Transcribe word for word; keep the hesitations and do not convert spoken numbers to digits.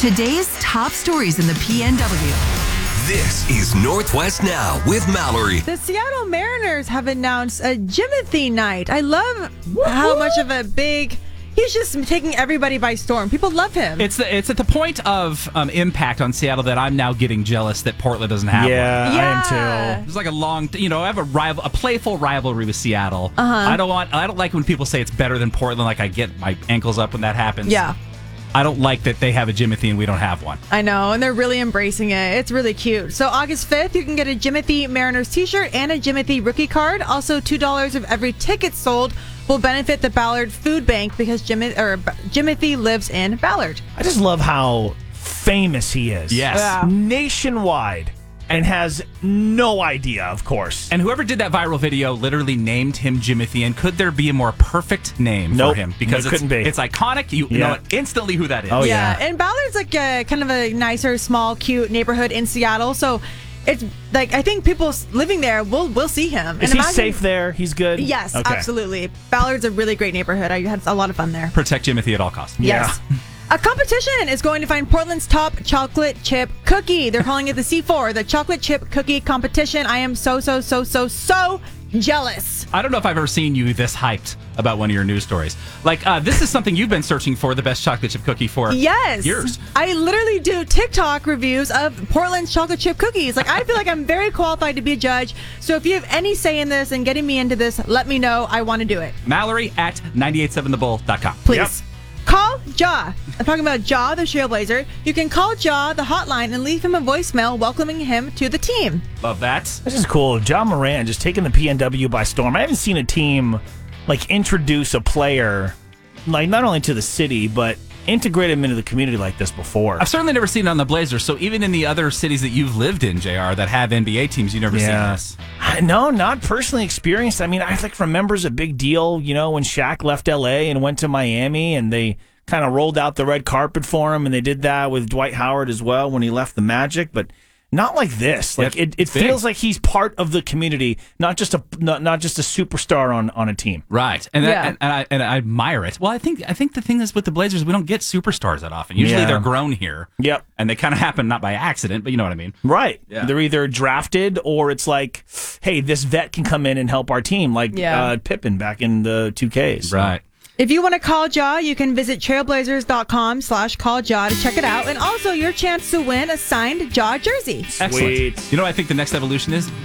Today's top stories in the P N W. This is Northwest Now with Mallory. The Seattle Mariners have announced a Jimothy night. I love how much of a big... He's just taking everybody by storm. People love him. It's the, it's at the point of um, impact on Seattle that I'm now getting jealous that Portland doesn't have yeah, one. Yeah. I am too. It's like a long, you know, I have a rival, a playful rivalry with Seattle. Uh-huh. I don't want, I don't like when people say it's better than Portland. Like I get my ankles up when that happens. Yeah. I don't like that they have a Jimothy and we don't have one. I know, and they're really embracing it. It's really cute. So August fifth, you can get a Jimothy Mariners t-shirt and a Jimothy rookie card. Also, two dollars of every ticket sold will benefit the Ballard Food Bank because Jim- or Jimothy lives in Ballard. I just love how famous he is. Yes. Yeah. Nationwide. And has no idea, of course. And whoever did that viral video literally named him Jimothy. And could there be a more perfect name Nope. for him? Because There it's, couldn't be. it's iconic. You Yeah. know instantly who that is. Oh, yeah. And Ballard's like a kind of a nicer, small, cute neighborhood in Seattle. So it's like, I think people living there will will see him. Is and he imagine- safe there? He's good? Yes, Okay. absolutely. Ballard's a really great neighborhood. I had a lot of fun there. Protect Jimothy at all costs. Yes. A competition is going to find Portland's top chocolate chip cookie. They're calling it the C four, the chocolate chip cookie competition. I am so, so, so, so, so jealous. I don't know if I've ever seen you this hyped about one of your news stories. Like, uh, this is something you've been searching for, the best chocolate chip cookie for Yes. years. I literally do TikTok reviews of Portland's chocolate chip cookies. Like, I feel like I'm very qualified to be a judge. So if you have any say in this and getting me into this, let me know. I want to do it. Mallory at nine eight seven the bull dot com. Please. Yep. Call Jaw. I'm talking about Jaw, the Trailblazer. You can call Jaw, the hotline, and leave him a voicemail welcoming him to the team. Love that. This is cool. John Moran just taking the P N W by storm. I haven't seen a team like introduce a player like not only to the city but integrate him into the community like this before. I've certainly never seen it on the Blazers, so even in the other cities that you've lived in, J R, that have N B A teams, you've never Yeah. seen this. I- No, not personally experienced. I mean, I like remembers a big deal, you know, when Shaq left L A and went to Miami and they kind of rolled out the red carpet for him, and they did that with Dwight Howard as well when he left the Magic, but not like this. Like Yep, it, it it's big. feels like he's part of the community, not just a not, not just a superstar on, on a team. Right, and that, Yeah. and, and I and I admire it. Well, I think I think the thing is with the Blazers, we don't get superstars that often. Usually Yeah. they're grown here. Yep. and they kind of happen not by accident, but you know what I mean. Right. Yeah. They're either drafted or it's like, hey, this vet can come in and help our team, like Yeah. uh, Pippen back in the two Ks. Right. If you want to call Jaw, you can visit trailblazers.com slash call Jaw to check it out. And also your chance to win a signed Jaw jersey. Excellent. Sweet. You know what I think the next evolution is?